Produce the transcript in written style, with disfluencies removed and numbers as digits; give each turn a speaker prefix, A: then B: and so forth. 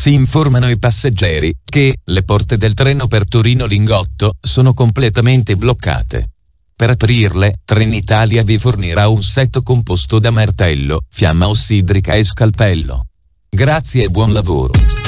A: Si informano i passeggeri che le porte del treno per Torino Lingotto sono completamente bloccate. Per aprirle, Trenitalia vi fornirà un set composto da martello, fiamma ossidrica e scalpello. Grazie e buon lavoro.